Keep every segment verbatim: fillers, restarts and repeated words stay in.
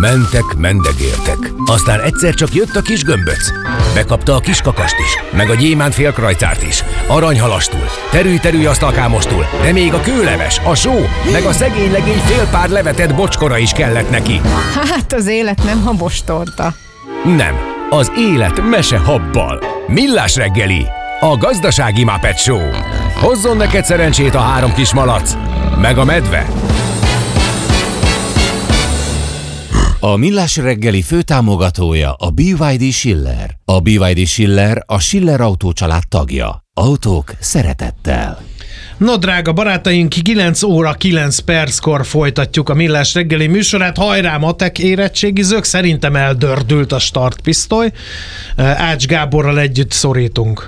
Mentek, mendegéltek. Aztán egyszer csak jött a kis gömböc. Bekapta a kis kakast is, meg a gyémánt félkrajcárt is. Aranyhalastul, terülj-terülj asztalkámostul, de még a kőleves, a só, meg a szegény legény fél pár levetett bocskora is kellett neki. Hát az élet nem habostorta. Nem, az élet mese habbal. Millás reggeli, a gazdasági Muppet Show. Hozzon neked szerencsét a három kis malac, meg a medve. A Millás reggeli főtámogatója a bé vé dé Schiller. A bé vé dé Schiller a Schiller Autó család tagja. Autók szeretettel. No, drága barátaink, kilenc óra kilenc perckor folytatjuk a Millás reggeli műsorát. Hajrá, matek érettségizők, szerintem eldördült a startpisztoly. Ács Gáborral együtt szorítunk.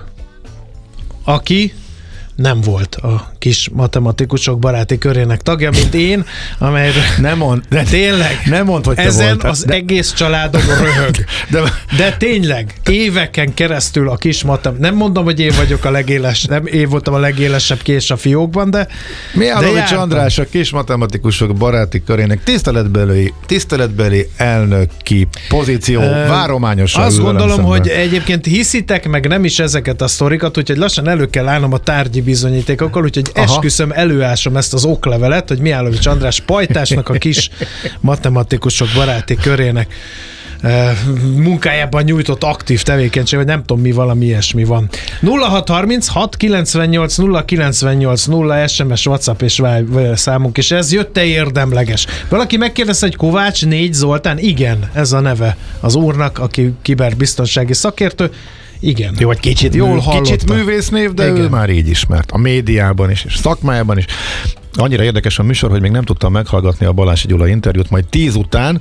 Aki nem volt a kis matematikusok baráti körének tagja, mint én, amelyre nem mond, de tényleg nem mond, hogy te ezen voltál. az de... egész családom röhög. De... de tényleg, éveken keresztül a kis matem... Nem mondom, hogy én vagyok a legéles, nem én voltam a legélesebb kés a fiókban, de Mihálovics András, a kis matematikusok baráti körének tiszteletbeli, tiszteletbeli elnöki pozíció uh, várományosan. Azt gondolom, hogy egyébként hiszitek meg nem is ezeket a sztorikat, úgyhogy lassan elő kell állnom a tárgyi bizonyítékokkal, úgyhogy Aha. esküszöm, előásom ezt az oklevelet, hogy Mihálovics András pajtásnak a kis matematikusok baráti körének uh, munkájában nyújtott aktív tevékenység, vagy nem tudom mi, valami ilyesmi van. nulla hat harminchat kilencvennyolc nulla kilencvennyolc nulla es em es, WhatsApp és számunk, és ez jött-e érdemleges. Valaki megkérdezte, hogy Kovács négy Zoltán? Igen, ez a neve az úrnak, aki kiberbiztonsági szakértő. Igen. Jó, vagy kicsit, jól kicsit művésznév, de Igen. ő már így ismert. A médiában is, és szakmájában is. Annyira érdekes a műsor, hogy még nem tudtam meghallgatni a Balási Gyula interjút, majd tíz után,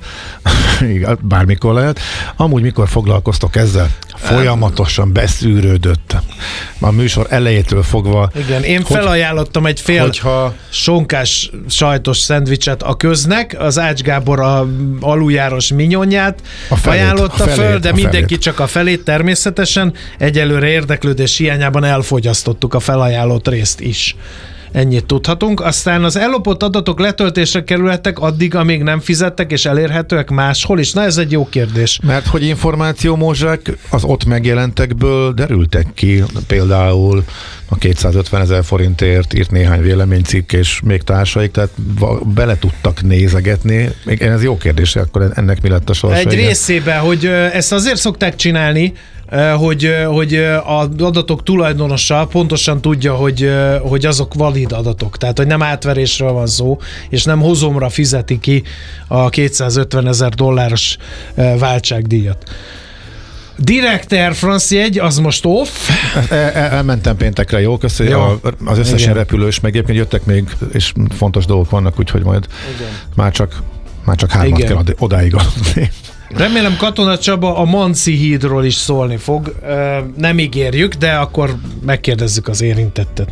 bármikor lehet, amúgy mikor foglalkoztok ezzel? Folyamatosan beszűrődött. A műsor elejétől fogva. Igen, én hogy, felajánlottam egy fél hogyha... sonkás sajtos szendvicset a köznek, az Ács Gábor a aluljáros minyonját a felét, ajánlotta a felét, föl, de mindenki felét. Csak a felét természetesen. Egyelőre érdeklődés hiányában elfogyasztottuk a felajánlott részt is. Ennyit tudhatunk. Aztán az ellopott adatok letöltésre kerülhettek addig, amíg nem fizettek, és elérhetőek máshol is? Na, ez egy jó kérdés. Mert hogy információmózsák az ott megjelentekből derültek ki, például a kétszázötvenezer forintért írt néhány véleménycikk, és még társaik, tehát bele tudtak nézegetni. Ez jó kérdés, akkor ennek mi lett a sorsa? Egy részében, hogy ezt azért szokták csinálni, hogy, hogy az adatok tulajdonosa pontosan tudja, hogy, hogy azok valid adatok. Tehát, hogy nem átverésről van szó, és nem hozomra fizeti ki a kétszázötvenezer dolláros váltságdíjat. Direct Air France jegy, az most off. El, elmentem péntekre, jó, köszönjük. Jó. Az összes Igen. repülős, meg egyébként jöttek még, és fontos dolgok vannak, úgyhogy majd Igen. már csak, már csak hármat Igen. kell odáig adni. Remélem Katona Csaba a Manci hídról is szólni fog. Nem ígérjük, de akkor megkérdezzük az érintettet.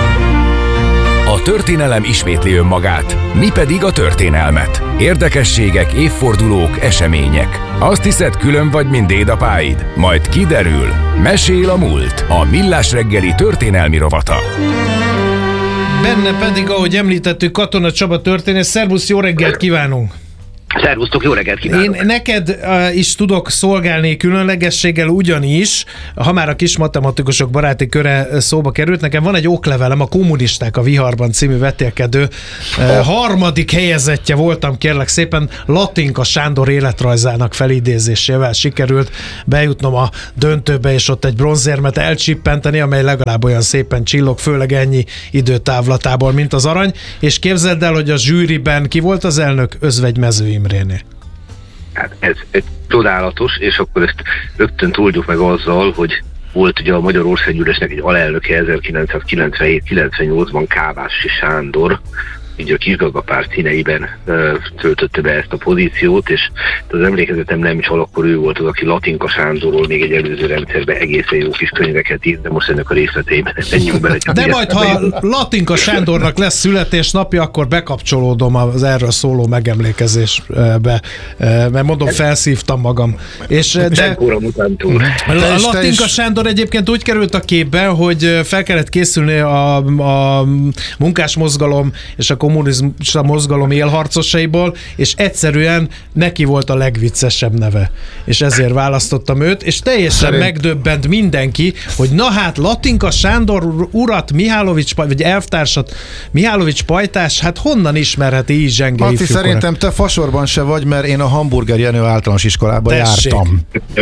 A történelem ismétli önmagát, mi pedig a történelmet. Érdekességek, évfordulók, események. Azt hiszed, külön vagy, mint dédapáid? Majd kiderül. Mesél a múlt. A Millás reggeli történelmi rovata. Benne pedig, ahogy említettük, Katona Csaba történész. Szervusz, jó reggelt kívánunk! Szervusztok, jó reggelt kívánok! Én neked uh, is tudok szolgálni különlegességgel, ugyanis, ha már a kis matematikusok baráti köre szóba került, nekem van egy oklevelem, a Kommunisták a viharban című vetélkedő uh, harmadik helyezettje voltam, kérlek szépen, Latinka Sándor életrajzának felidézésével sikerült bejutnom a döntőbe, és ott egy bronzérmet elcsippenteni, amely legalább olyan szépen csillog, főleg ennyi időtávlatából, mint az arany, és képzeld el, hogy a zsűriben ki volt az elnök? Özvegy Mező Imréné. Hát ez egy csodálatos, és akkor ezt rögtön tudjuk meg azzal, hogy volt ugye a Magyar Országgyűlésnek egy alelnöke ezerkilencszázkilencvenhét kilencvennyolcban, Kávásy Sándor, így a Kisgazdapárt színeiben ö, töltötte be ezt a pozíciót, és az emlékezetem nem is akkor ő volt az, aki Latinka Sándorról még egy előző rendszerben egészen jó kis könyveket írt, de most ennek a részleteiben menjünk bele. De majd, ha Latinka Sándornak lesz születésnapja, akkor bekapcsolódom az erről szóló megemlékezésbe, mert mondom, felszívtam magam. És de a Latinka Sándor egyébként úgy került a képbe, hogy fel kellett készülni a, a munkásmozgalom és a kommunista mozgalom élharcosaiból, és egyszerűen neki volt a legviccesebb neve. És ezért választottam őt, és teljesen Szerint... megdöbbent mindenki, hogy na hát Latinka Sándor urat, Mihálovics, vagy elvtársat, Mihálovics Pajtás, hát honnan ismerheti így zsenge Marci, ifjúkora? szerintem te fasorban se vagy, mert én a Hamburger Jenő általános iskolába Tessék. jártam.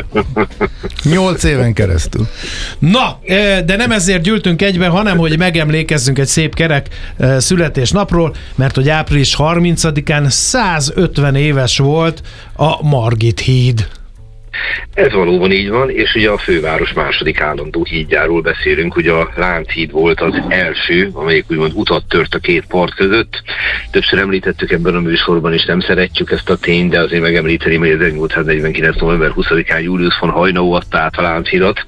Nyolc éven keresztül. Na, de nem ezért gyűltünk egybe, hanem hogy megemlékezzünk egy szép kerek születésnapról, mert hogy április harmincadikán százötven éves volt a Margit híd. Ez valóban így van, és ugye a főváros második állandó hídjáról beszélünk, ugye a Lánchíd volt az első, amelyik úgymond utat tört a két part között. Többször említettük ebben a műsorban, és nem szeretjük ezt a tényt, de azért megemlíteni, hogy ezernyolcszáznegyvenkilenc. november huszadikán Julius von Haynau adta át a Lánchídat.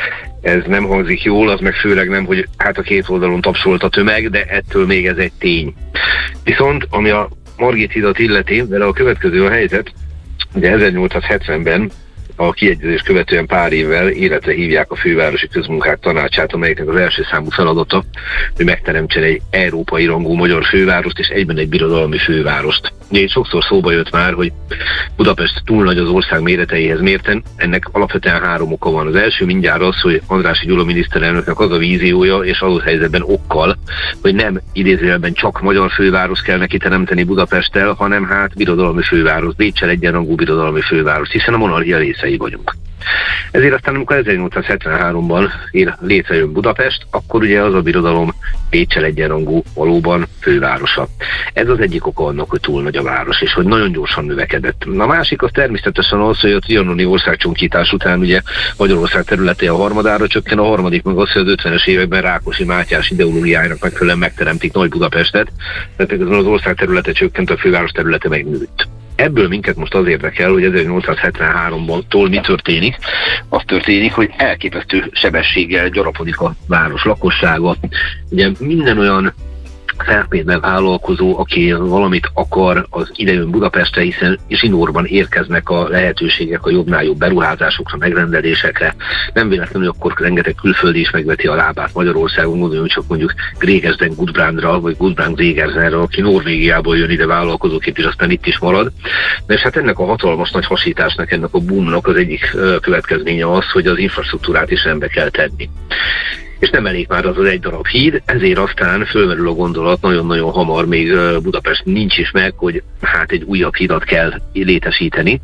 Ez nem hangzik jól, az meg főleg nem, hogy hát a két oldalon tapsolt a tömeg, de ettől még ez egy tény. Viszont, ami a Margit hidat illeti, vele a következő a helyzet, ugye ezernyolcszázhetvenben a kiegyezés követően pár évvel életre hívják a fővárosi közmunkák tanácsát, amelyeknek az első számú feladata, hogy megteremtsen egy európai rangú magyar fővárost és egyben egy birodalmi fővárost. Ugye itt sokszor szóba jött már, hogy Budapest túl nagy az ország méreteihez mérten, ennek alapvetően három oka van. Az első mindjárt az, hogy Andrássy Gyula miniszterelnöknek az a víziója, és adott helyzetben okkal, hogy nem idézőjelben csak magyar főváros kell neki teremteni Budapesttel, hanem hát birodalmi főváros, Béccsel egyenrangú birodalmi főváros, hiszen a monarchia részei vagyunk. Ezért aztán, amikor ezernyolcszázhetvenháromban létrejön Budapest, akkor ugye az a birodalom Béccsel egyenrangú valóban fővárosa. Ez az egyik oka annak, hogy túl nagy a város, és hogy nagyon gyorsan növekedett. A másik az természetesen az, hogy a trianoni országcsonkítás után ugye Magyarország területe a harmadára csökken, a harmadik meg az, hogy az ötvenes években Rákosi Mátyás ideológiájának megfelelően megteremtik Nagy Budapestet, tehát az ország területe csökkent, a főváros területe megnőtt. Ebből minket most az érdekel, hogy ezernyolcszázhetvenháromtól mi történik. Az történik, hogy elképesztő sebességgel gyarapodik a város lakossága. Ugye minden olyan felpénzben vállalkozó, aki valamit akar, az idejön Budapestre, hiszen zsinórban érkeznek a lehetőségek a jobbnál jobb beruházásokra, megrendelésekre. Nem véletlenül akkor rengeteg külföldi is megveti a lábát Magyarországon, gondoljunk csak mondjuk Gregersden Gudbrandra, vagy Gudbrand Gregersenre, aki Norvégiából jön ide vállalkozóként, és aztán itt is marad. De és hát ennek a hatalmas nagy hasításnak, ennek a boomnak az egyik következménye az, hogy az infrastruktúrát is rendbe kell tenni. És nem elég már az az egy darab híd, ezért aztán fölmerül a gondolat nagyon-nagyon hamar, még Budapest nincs is meg, hogy hát egy újabb hidat kell létesíteni.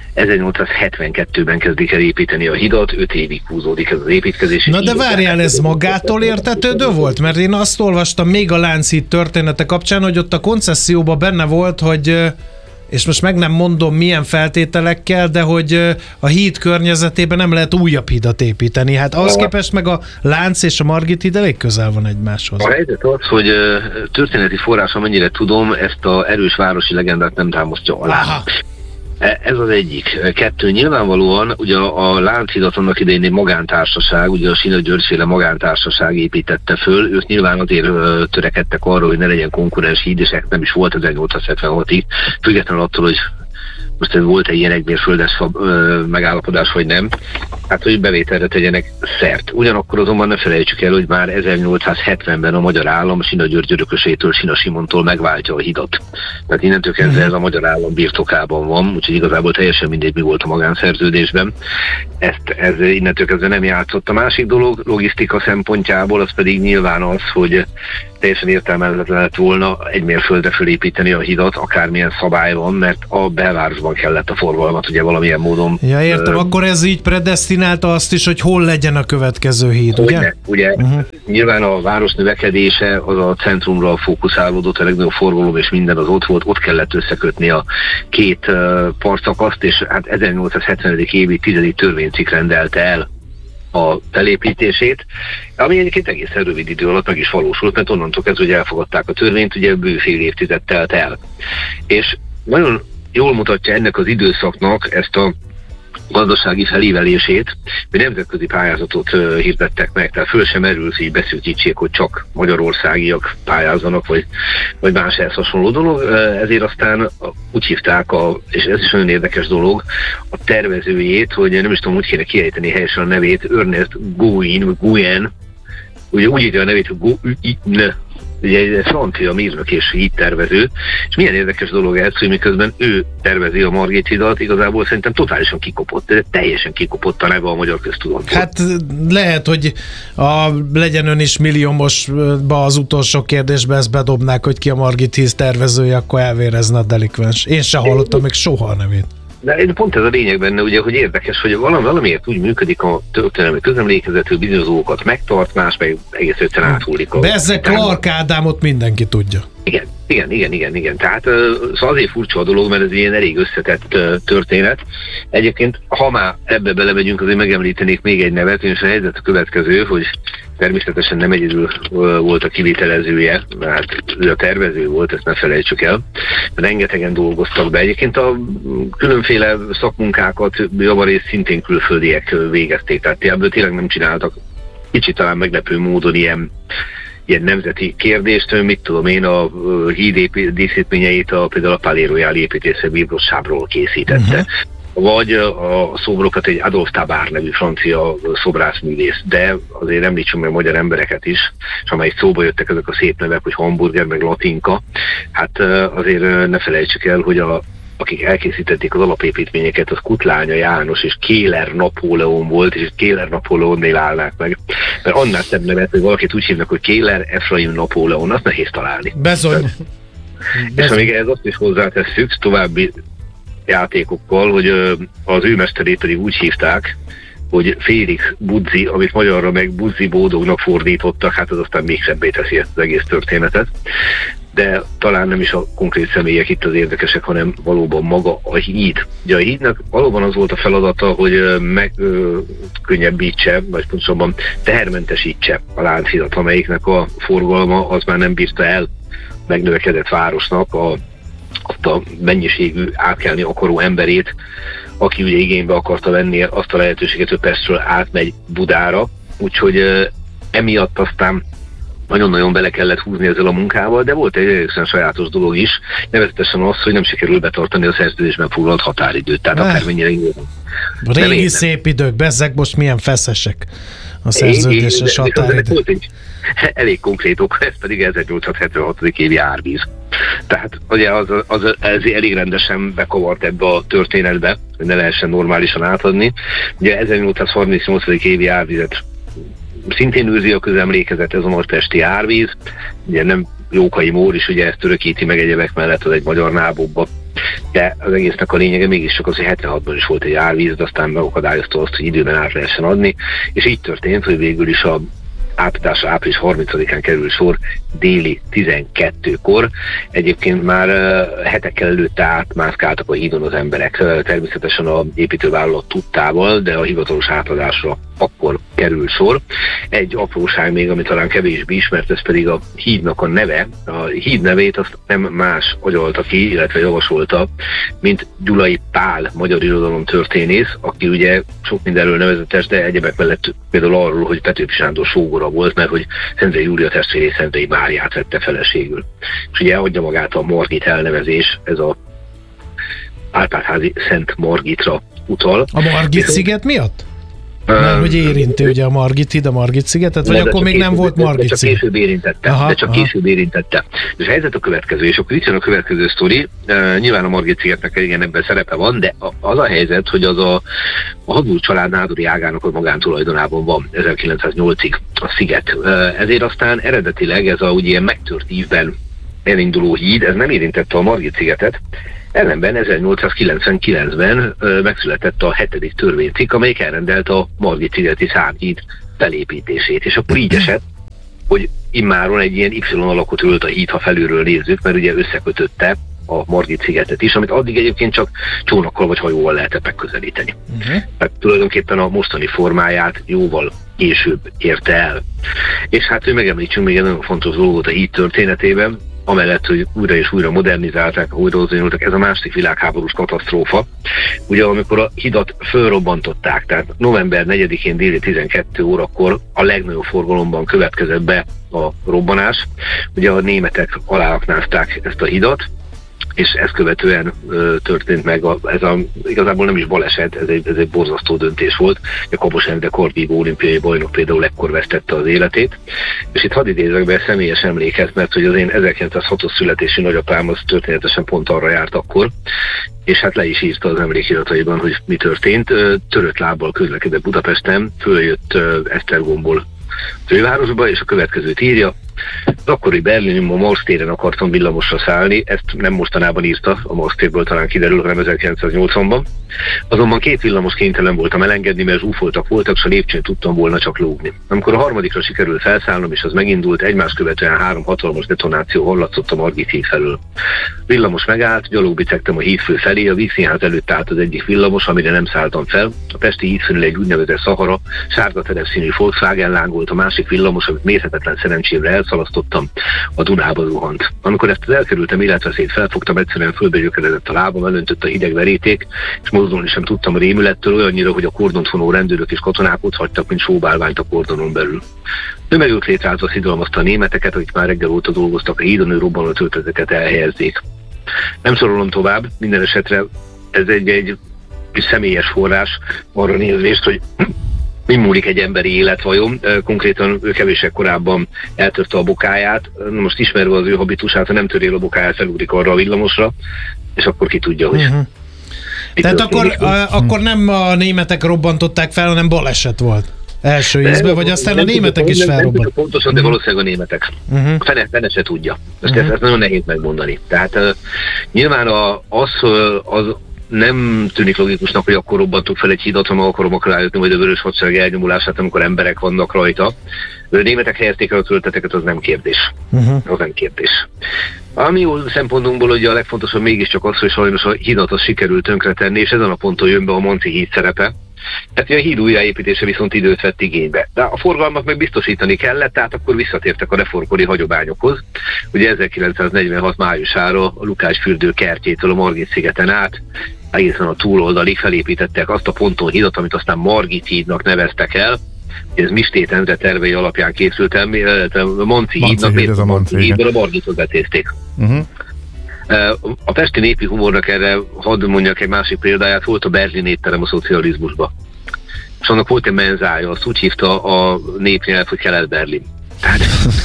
ezernyolcszázhetvenkettőben kezdik el építeni a hidat, öt évig húzódik ez az építkezés. Na de várjál, ez magától értetődő volt? Mert én azt olvastam még a Lánchíd története kapcsán, hogy ott a koncesszióban benne volt, hogy és most meg nem mondom milyen feltételekkel, de hogy a híd környezetében nem lehet újabb hidat építeni. Hát ahhoz képest meg a Lánc és a Margit híd elég közel van egymáshoz. A helyzet az, hogy történeti forrás, amennyire tudom, ezt az erős városi legendát nem támasztja alá. Aha. Ez az egyik. Kettő, nyilvánvalóan ugye a Lánchidat annak idején egy magántársaság, ugye a Sina Györgyféle magántársaság építette föl, ők nyilván azért törekedtek arra, hogy ne legyen konkurens híd, és nem is volt ezernyolcszázhetvenhatig, függetlenül attól, hogy most ez volt egy ilyen egymérföldes megállapodás, vagy nem, hát hogy bevételre tegyenek szert. Ugyanakkor azonban ne felejtsük el, hogy már ezernyolcszázhetvenben a magyar állam Sina György örökösétől, Sina Simontól megváltja a hidat. Tehát innentől kezdve ez a magyar állam birtokában van, úgyhogy igazából teljesen mindegy, mi volt a magánszerződésben. Ezt, ez innentől kezdve nem játszott. A másik dolog logisztika szempontjából az pedig nyilván az, hogy teljesen értelmetlen lett volna egy mérföldre fölépíteni a hidat, akármilyen szabály van, mert a belvárosban kellett a forgalmat ugye valamilyen módon. Ja, értem, ö... akkor ez így predesztinálta azt is, hogy hol legyen a következő híd, ugye? Ugye, ugye uh-huh. Nyilván a város növekedése az a centrumra fókuszálódott, a legnagyobb forgalom és minden az ott volt, ott kellett összekötni a két uh, partszakaszt, és hát ezernyolcszázhetvenedik évi tizedik törvénycikk rendelte el a felépítését, ami egyébként egészen rövid idő alatt meg is valósult, mert onnantól kezdve, hogy elfogadták a törvényt, ugye bő fél évtized telt el. És nagyon jól mutatja ennek az időszaknak ezt a gazdasági felívelését, hogy nemzetközi pályázatot uh, hirdettek meg, tehát föl sem merült, hogy beszűkítsék, hogy csak magyarországiak pályázzanak, vagy, vagy más ehhez hasonló dolog. Uh, ezért aztán úgy hívták, a, és ez is nagyon érdekes dolog, a tervezőjét, hogy nem is tudom, úgy kéne kiejteni helyesen a nevét, Ernest Gouen, Gouen, ugye úgy írja a nevét, hogy Gouen, ugye egy francia mérnökés hídtervező, és milyen érdekes dolog ez, hogy miközben ő tervezi a Margit hidat, igazából szerintem totálisan kikopott, de teljesen kikopott a neve a magyar köztudatból. Hát lehet, hogy a legyen ön is milliómosba az utolsó kérdésbe ezt bedobnák, hogy ki a Margit híd tervezője, akkor elvérezne a delikvens. Én se hallottam még soha a nevét. De pont ez a lényeg benne, ugye, hogy érdekes, hogy valami, valamiért úgy működik a történelmi közemlékezetű, bizonyos dolgokat megtart, más meg egész egyszerűen áthullik. De ezzel Clark Ádámot mindenki tudja. Igen, igen, igen, igen, igen. Tehát szóval azért furcsa a dolog, mert ez ilyen elég összetett történet. Egyébként, ha már ebbe belemegyünk, azért megemlítenék még egy nevet, és a helyzet a következő, hogy természetesen nem egyedül volt a kivitelezője, mert ő a tervező volt, ezt ne felejtsük el. Rengetegen dolgoztak be. Egyébként a különféle szakmunkákat javarészt szintén külföldiek végezték, tehát ebből tényleg nem csináltak kicsit talán meglepő módon ilyen ilyen nemzeti kérdést, mit tudom én, a híd díszítményeit a, például a Palais Royal építészet bíbrossábról készítette. Uh-huh. Vagy a szobrokat egy Adolphe Tabár nevű francia szobrászművész, de azért említsünk meg magyar embereket is, és amelyik szóba jöttek ezek a szép nevek, hogy Hamburger, meg Latinka, hát azért ne felejtsük el, hogy a akik elkészítették az alapépítményeket, az Kutlánya János és Kéler Napóleon volt, és Kéler Napóleonnél állnák meg. Mert annál szebb nevet, hogy valakit úgy hívnak, hogy Kéler Efraim Napóleon, azt nehéz találni. Bezony. És még ehhez azt is hozzátesszük további játékokkal, hogy az ő mesterét pedig úgy hívták, hogy Félix Budzi, amit magyarra meg Budzi Bódognak fordítottak, hát az aztán még szebbé teszi ezt az egész történetet. De talán nem is a konkrét személyek itt az érdekesek, hanem valóban maga a híd. Ugye a hídnak valóban az volt a feladata, hogy megkönnyebbítse, vagy pontosabban tehermentesítse a Lánchidat, amelyiknek a forgalma az már nem bírta el megnövekedett városnak a, azt a mennyiségű átkelni akaró emberét, aki ugye igénybe akarta venni azt a lehetőséget, hogy Pestről átmegy Budára. Úgyhogy emiatt aztán nagyon-nagyon bele kellett húzni ezzel a munkával, de volt egy egészen sajátos dolog is, nevezetesen az, hogy nem sikerül betartani a szerződésben foglalt határidőt. Tehát akármennyire régi szép idők, bezzeg most milyen feszesek a szerződéses határidő. Volt egy elég konkrét ok, ez pedig ezernyolcszázhetvenhat. évi árvíz. Tehát ugye az, az, az elég rendesen bekavart ebbe a történetbe, hogy ne lehessen normálisan átadni. Ugye ezernyolcszázharmincnyolc. évi árvizet szintén őrzi a közemlékezet, ez a nagypesti árvíz, ugye nem Jókai Mór is ugye ezt örökíti meg egyebek mellett, az egy magyar nábobba, de az egésznek a lényege mégiscsak az, hogy hetvenhatban is volt egy árvíz, de aztán megakadályozta azt, hogy időben át lehessen adni, és így történt, hogy végül is a átadásra április harmincadikán kerül sor déli tizenkettőkor. Egyébként már uh, hetekkel előtte átmászkáltak a hídon az emberek, uh, természetesen a építővállalat tudtával, de a hivatalos átadásra akkor kerül sor. Egy apróság még, ami talán kevésbé ismert, ez pedig a hídnak a neve. A híd nevét azt nem más agyalta ki, illetve javasolta, mint Gyulai Pál magyar irodalomtörténész, aki ugye sok mindenről nevezetes, de egyebek mellett például arról, hogy Petőfi Sándor sógora volt, mert hogy Szendrei Júlia testvérét, Szendrei Máriát vette feleségül. És ugye adja magát a Margit elnevezés, ez a Árpád-házi Szent Margitra utal. A Margit sziget miatt? Mert hogy érinti ugye a Margit híd, a Margit szigetet, vagy de akkor még később, nem volt Margit sziget? De csak később érintette. Aha, de csak aha. később érintette. És a helyzet a következő, és akkor itt jön a következő sztori. Uh, nyilván a Margit szigetnek igen ebben szerepe van, de az a helyzet, hogy az a, a Habsburg család nádori ágának a magántulajdonában van ezerkilencszáznyolcig a sziget. Uh, ezért aztán eredetileg ez a ugye ilyen megtört ívben elinduló híd, ez nem érintette a Margit szigetet. Ellenben ezernyolcszázkilencvenkilencben ö, megszületett a hetedik törvénycikk, amelyik elrendelte a Margit-szigeti számhíd felépítését, és akkor így esett, hogy immáron egy ilyen Y alakot ölt a híd, ha felülről nézzük, mert ugye összekötötte a Margit-szigetet is, amit addig egyébként csak csónakkal vagy hajóval lehetett megközelíteni. Uh-huh. Tehát tulajdonképpen a mostani formáját jóval később érte el. És hát, ő megemlítsünk még egy nagyon fontos dolgot a híd történetében, amellett, hogy újra és újra modernizálták, újra hozzányúltak, ez a második világháborús katasztrófa. Ugye amikor a hidat fölrobbantották, tehát november negyedikén déli tizenkettő órakor a legnagyobb forgalomban következett be a robbanás. Ugye a németek aláaknázták ezt a hidat, és ezt követően ö, történt meg, a, ez a, igazából nem is baleset, ez egy, ez egy borzasztó döntés volt. A Kapos Ende korvívó olimpiai bajnok például ekkor vesztette az életét, és itt hadd idézek be személyes emléket, mert hogy az én ezerkilencszázhatos születésű nagyapám az történetesen pont arra járt akkor, és hát le is írta az emlékirataiban, hogy mi történt. Törött lábbal közlekedett Budapesten, följött Esztergomból fővárosba, és a következőt írja: az akkori Berlin, a Marx téren akartam villamosra szállni, ezt nem mostanában írta, a Marx térből talán kiderül, hanem ezerkilencszáznyolcvanban. Azonban két villamos kénytelen voltam elengedni, mert zsúfoltak voltak, s a lépcsőn tudtam volna csak lógni. Amikor a harmadikra sikerült felszállnom, és az megindult, egymás követően három hatalmas detonáció hallatszott a Margit híd felől. Villamos megállt, gyalogbicegtem a hídfő felé, a Vígszínház előtt állt az egyik villamos, amire nem szálltam fel. A pesti hídfőnél egy úgynevezett Szahara, sárga terepszínű Volkswagen lángolt, a másik villamos, amit mérhetetlen szerencsémre elszalasztottam, a Dunába zuhant. Amikor ezt az elkerültem életveszélyt felfogtam, egyszerűen fölbegyökeredett a lábam, elöntött a hideg veríték, és mozdulni sem tudtam a rémülettől, olyannyira, hogy a kordont vonó rendőrök és katonák ott hagytak, mint sóbálványt a kordonon belül. Tömegük létrázva szidalmazta a németeket, akik már reggel óta dolgoztak a hídon, ő robbanó tölteteket elhelyezzék. Nem sorolom tovább, minden esetre ez egy, egy, egy személyes forrás arra nézvést, hogy mi múlik egy emberi élet vajon. Konkrétan ő kevéssel korábban eltörte a bokáját, most ismerve az ő habitusát, ha nem törél a bokáját, felugrik arra a villamosra, és akkor ki tudja, hogy... Uh-huh. Tehát akkor, a, akkor nem a németek robbantották fel, hanem baleset volt első ízben, vagy aztán nem a németek nem, is felrobbant. Nem pontosan, de valószínűleg a németek. Uh-huh. Fene, fene se tudja. Ezt, uh-huh. ezt nagyon nehéz megmondani. Tehát uh, nyilván a, az, az nem tűnik logikusnak, hogy akkor robbantuk fel egy hídat, ha meg akarom akarályotni, vagy a vörös hadsereg elnyomulását, amikor emberek vannak rajta. A németek helyezték el a tölteteket, az nem kérdés. Uh-huh. Az nem kérdés. Ami jó szempontunkból ugye a legfontosabb mégiscsak az, hogy sajnos a hídat az sikerült tönkretenni, és ezen a ponton jön be a Manci híd szerepe. Hát a híd újjáépítése viszont időt vett igénybe. De a forgalmat meg biztosítani kellett, tehát akkor visszatértek a reformkori hagyományokhoz. Ugye ezerkilencszáznegyvenhat májusára a Lukács-fürdő kertjétől a Margit-szigeten át egészen a túloldalig felépítettek azt a ponton hídat, amit aztán Margit hídnak neveztek el. Ez Mistét Endre tervei alapján készült el, a Manci hídnak, miért a Manci hídből a Margitot betézték. Uh-huh. A pesti népi humornak erre hadd mondjak egy másik példáját, volt a Berlin étterem a szocializmusban. És annak volt egy menzája, azt úgy hívta a népnyelv, hogy Kelet-Berlin. Tehát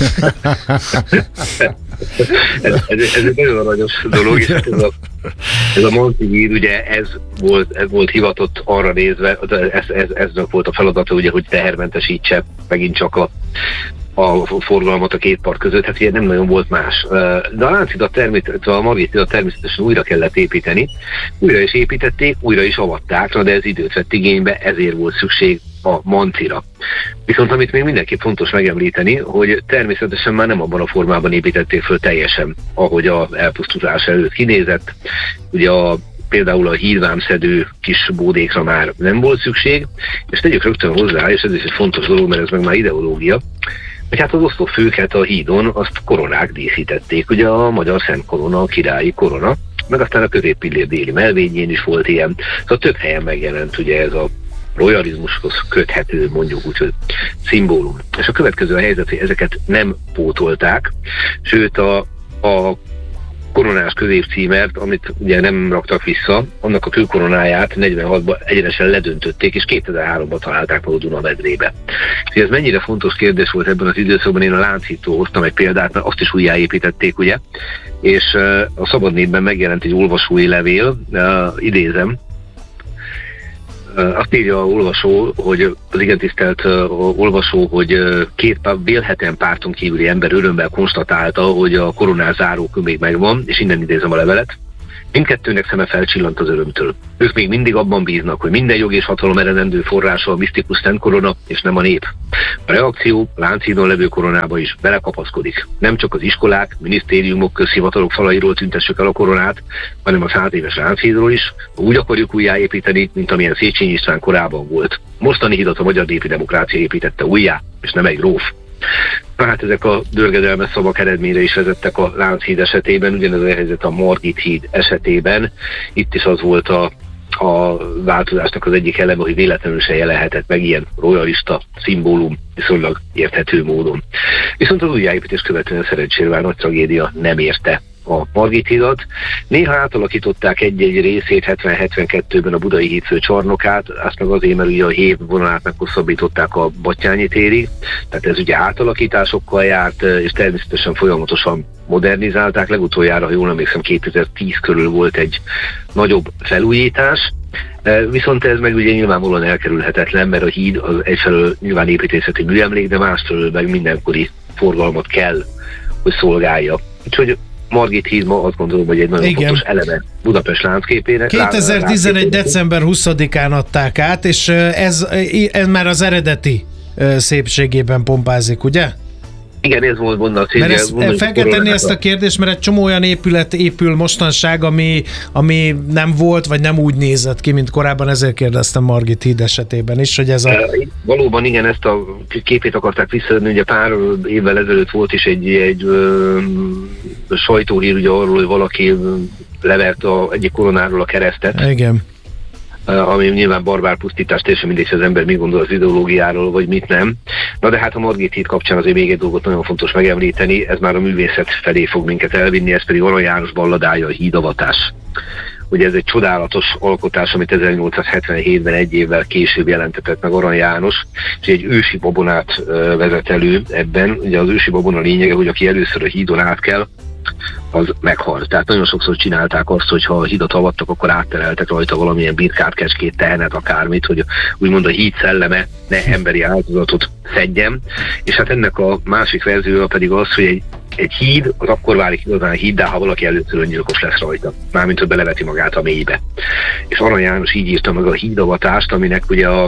ez, ez, ez egy nagyon aranyos dolog, és ez a, ez a Manci híd, ugye ez volt, ez volt hivatott arra nézve, ez, ez, ez volt a feladata, ugye, hogy tehermentesítse megint csak a a forgalmat a két part között, hát ugye nem nagyon volt más. De a Lánchidat természetesen, a Margit-hidat természetesen újra kellett építeni, újra is építették, újra is avatták, de ez időt vett igénybe, ezért volt szükség a Mancira. Viszont amit még mindenképp fontos megemlíteni, hogy természetesen már nem abban a formában építették föl teljesen, ahogy a elpusztulás előtt kinézett. Ugye a például a hídvámszedő kis bódékra már nem volt szükség, és tegyük rögtön hozzá, és ez is egy fontos dolog, mert ez meg már ideológia, hogy hát az oszlopfőket a hídon azt koronák díszítették, ugye a magyar szent korona, a királyi korona, meg aztán a középpillér déli melvényén is volt ilyen, szóval több helyen megjelent ugye ez a royalizmushoz köthető, mondjuk úgy, hogy szimbólum. És a következő a helyzet, hogy ezeket nem pótolták, sőt a, a koronás középcímert, amit ugye nem raktak vissza, annak a kőkoronáját negyvenhatban egyenesen ledöntötték, és kétezer-háromban találták meg a Duna-medrébe. Ez mennyire fontos kérdés volt ebben az időszakban, én a Lánchídtól hoztam egy példát, mert azt is újjáépítették, ugye, és a Szabad Népben megjelent egy olvasói levél, idézem, azt írja a olvasó, hogy az igen tisztelt olvasó, hogy két vélhetően párton kívüli ember örömmel konstatálta, hogy a koronás zárókő még megvan, és innen idézem a levelet. Mindkettőnek szeme felcsillant az örömtől. Ők még mindig abban bíznak, hogy minden jog és hatalom eredendő forrása a misztikus szent korona, és nem a nép. A reakció a Lánchídon levő koronába is belekapaszkodik. Nem csak az iskolák, minisztériumok, közhivatalok falairól tüntessük el a koronát, hanem a száz éves Lánchídról is, úgy akarjuk újjáépíteni, mint amilyen Széchenyi István korában volt. Mostani hidat a magyar népi demokrácia építette újjá, és nem egy gróf. Tehát ezek a dörgedelmes szavak eredményre is vezettek a Lánchíd esetében, ugyanez a helyzet a Margit híd esetében. Itt is az volt a, a változásnak az egyik eleme, hogy véletlenül se jelenhetett meg ilyen royalista szimbólum viszonylag érthető módon. Viszont az újjáépítés követően szerencsére már nagy tragédia nem érte a Margit hidat. Néha átalakították egy-egy részét, hetven-hetvenkettőben a Budai hídfő csarnokát, azt meg azért, mert ugye a hév vonalát meghosszabbították a Batthyány térig, tehát ez ugye átalakításokkal járt, és természetesen folyamatosan modernizálták. Legutoljára, ha jól emlékszem, kétezer-tíz körül volt egy nagyobb felújítás, viszont ez meg ugye nyilvánvalóan elkerülhetetlen, mert a híd az egyfelől nyilván építészeti műemlék, de másfelől meg mindenkori forgalmat kell, hogy szolgálja. Úgyhogy Margit híd ma azt gondolom, hogy egy nagyon Igen. fontos eleme Budapest láncképének. kétezer-tizenegy. december huszadikán adták át, és ez, ez már az eredeti szépségében pompázik, ugye? Igen, ez volt volna a célja. Mert ezt, fel kell tenni ezt a kérdést, mert egy csomó olyan épület épül mostanság, ami, ami nem volt, vagy nem úgy nézett ki, mint korábban, ezért kérdeztem Margit híd esetében is, hogy ez a... Valóban igen, ezt a képét akarták visszaadni, ugye pár évvel ezelőtt volt is egy, egy ö, sajtóhír ugye arról, hogy valaki levert a, egyik koronáról a keresztet. Igen. Ami nyilván barbár pusztítás, teljesen mindegy, hogy az ember mit gondol az ideológiáról, vagy mit nem. Na de hát a Margit híd kapcsán azért még egy dolgot nagyon fontos megemlíteni, ez már a művészet felé fog minket elvinni, ez pedig Arany János balladája, a Hídavatás. Ugye ez egy csodálatos alkotás, amit ezernyolcszázhetvenhétben egy évvel később jelentetett meg Arany János, és egy ősi babonát vezet elő ebben. Ugye az ősi babona lényege, hogy aki először a hídon át kell, az meghal. Tehát nagyon sokszor csinálták azt, hogy ha a hidat avattak, akkor áttereltek rajta valamilyen birkát, kecskét, tehenet, akármit, hogy úgymond a híd szelleme ne emberi áldozatot szedjen. És hát ennek a másik verziója pedig az, hogy egy, egy híd, az akkor válik igazán híddá, ha valaki először öngyilkos lesz rajta. Mármint, hogy beleveti magát a mélybe. És Arany János így írta meg a hídavatást, aminek ugye a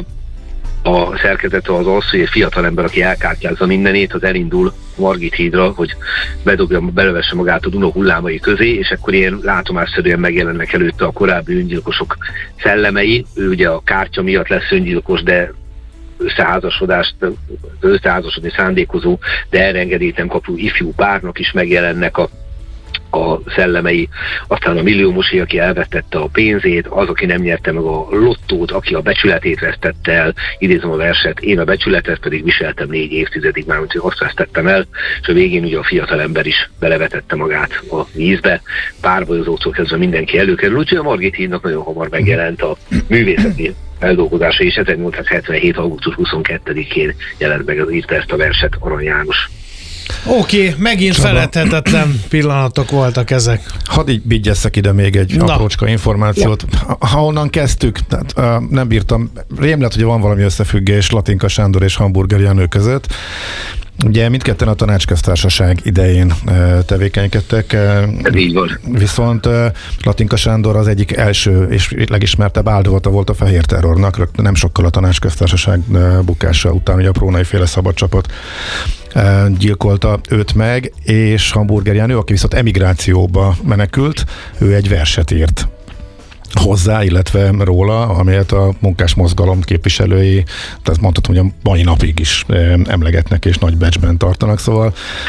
A szerkezete az az, hogy egy fiatalember, aki elkártyázza mindenét, az elindul Margit hídra, hogy bedobja, belevesse magát a Duna hullámai közé, és akkor ilyen látomásszerűen megjelennek előtte a korábbi öngyilkosok szellemei. Ő ugye a kártya miatt lesz öngyilkos, de összeházasodást, összeházasodni szándékozó, de erre engedélyt nem kapó ifjú párnak is megjelennek a a szellemei, aztán a milliómosé, aki elvesztette a pénzét, az, aki nem nyerte meg a lottót, aki a becsületét vesztette el, idézem a verset, én a becsületet pedig viseltem négy évtizedig, mármint, hogy azt vesztettem el, és a végén ugye a fiatalember is belevetette magát a vízbe, párbajozóktól kezdve mindenki előkerül, úgyhogy a Margit hídnak nagyon hamar megjelent a művészeti feldolgozása, és ezernyolcszázhetvenhét. augusztus huszonkettedikén jelent meg, az írta ezt a verset Arany János. Oké, okay, megint feledhetetlen pillanatok voltak ezek. Hadd így vigyesszek ide még egy Na. aprócska információt. Ha onnan kezdtük, tehát uh, nem bírtam, rém lett, hogy van valami összefüggés Latinka Sándor és Hamburger Jenő között. Ugye mindketten a Tanácsköztársaság idején uh, tevékenykedtek. Uh, Ez így van. Viszont uh, Latinka Sándor az egyik első és legismertebb áldozata volt a fehér terrornak, rögtön nem sokkal a Tanácsköztársaság uh, bukása után, ugye a Prónai féle szabadcsapot uh, gyilkolta őt meg, és Hamburger Jenő, aki viszont emigrációba menekült, ő egy verset írt hozzá, illetve róla, amelyet a munkásmozgalom képviselői, tehát mondhatom, hogy a mai napig is emlegetnek és nagy becsben tartanak, szóval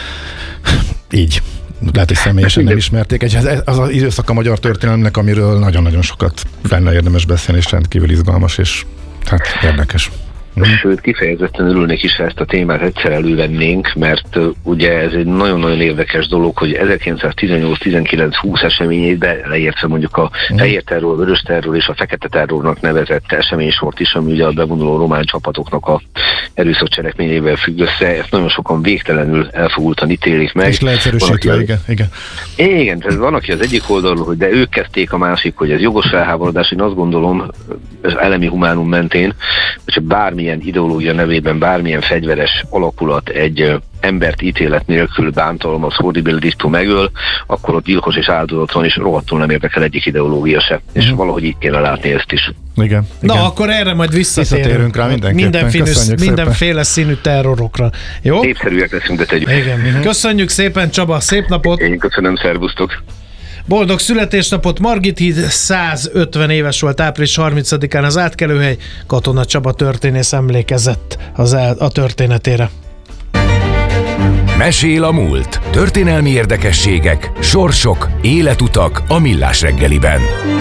így. Lehet, hogy személyesen nem ismerték. Ez az az időszak a magyar történelemnek, amiről nagyon-nagyon sokat lenne érdemes beszélni, és rendkívül izgalmas, és hát érdekes. Sőt, kifejezetten örülnék is, ha ezt a témát egyszer elővennénk, mert uh, ugye ez egy nagyon-nagyon érdekes dolog, hogy ezerkilencszáztizennyolc tizenkilenc húsz eseményét beleértve mondjuk a fehér terror, vörös terror és a fekete terrornak nevezett eseménysort is, ami ugye a bevonuló román csapatoknak a erőszak cselekményével függ össze. Ezt nagyon sokan végtelenül elfogultan ítélik meg. És leegyszerűsítve, igen, igen. Igen, tehát van, aki az egyik oldalról, hogy de ők kezdték, a másik, hogy ez jogos felháborodás. Én azt gondolom, ez elemi humánum mentén, hogy bármi ilyen ideológia nevében bármilyen fegyveres alakulat egy ö, embert ítélet nélkül bántalmaz, horribilitó megöl, akkor ott gyilkos és áldozat van, és rohadtul nem érdekel egyik ideológia se. Mm. És valahogy így kéne látni ezt is. Igen, igen. Na, akkor erre majd visszatérünk. Visszatérünk rá mindenképpen. Mindenféle, mindenféle színű terrorokra. Jó? Népszerűek leszünk, de tegyük. Igen. Mm-hmm. Köszönjük szépen, Csaba, szép napot! Én köszönöm, szervusztok! Boldog születésnapot! Margit híd százötven éves volt április harmincadikán, az átkelőhely. Katona Csaba történész emlékezett az el, a történetére. Mesél a múlt. Történelmi érdekességek, sorsok, életutak a Millás reggeliben.